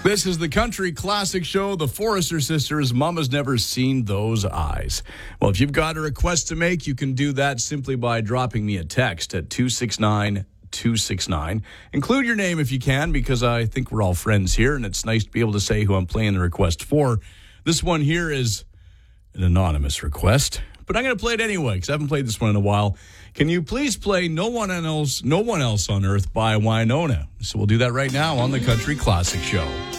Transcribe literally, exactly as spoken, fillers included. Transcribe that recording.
This is the Country Classic Show, the Forrester Sisters, Mama's Never Seen Those Eyes. Well, if you've got a request to make, you can do that simply by dropping me a text at two six nine two six nine. Include your name if you can, because I think we're all friends here, and it's nice to be able to say who I'm playing the request for. This one here is an anonymous request, but I'm going to play it anyway because I haven't played this one in a while. Can you please play No One Else, No One Else on Earth by Wynonna? So we'll do that right now on the Country Classic Show.